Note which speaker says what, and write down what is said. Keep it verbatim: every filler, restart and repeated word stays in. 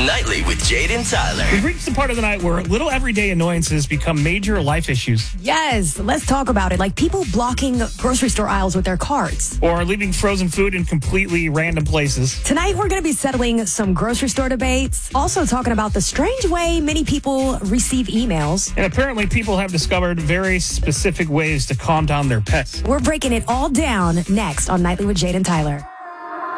Speaker 1: Nightly with Jade and Tyler.
Speaker 2: We've reached the part of the night where little everyday annoyances become major life issues.
Speaker 3: Yes, let's talk about it. Like people blocking grocery store aisles with their carts.
Speaker 2: Or leaving frozen food in completely random places.
Speaker 3: Tonight, we're going to be settling some grocery store debates. Also talking about the strange way many people receive emails.
Speaker 2: And apparently people have discovered very specific ways to calm down their pets.
Speaker 3: We're breaking it all down next on Nightly with Jade and Tyler.